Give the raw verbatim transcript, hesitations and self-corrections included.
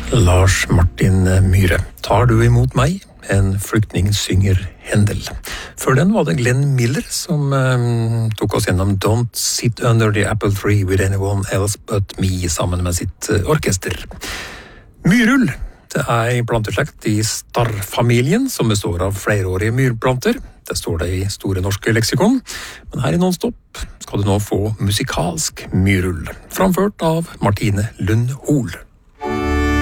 Lars Martin Myhre. Tar du imot meg? En flyktning synger Händel. Før den var det Glenn Miller som um, tok oss gjennom Don't Sit Under the Apple Tree with Anyone Else But Me sammen med sitt uh, orkester. Myrull, det er en planteslekt i starrfamilien som består av flereårige myrplanter. Det står det i Store norske leksikon. Men her i Nonstop skal du nå få musikalsk myrull, framført av Martine Lund Hol.